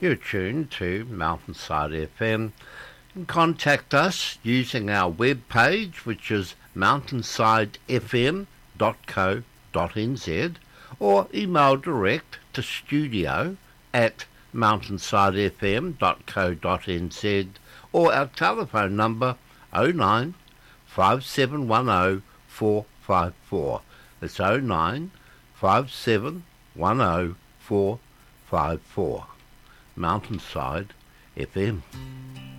You're tuned to Mountainside FM. You can contact us using our web page, which is mountainsidefm.co.nz, or email direct to studio@mountainsidefm.co.nz, or our telephone number 09 5710 454. It's 09 5710 454. Mountainside FM.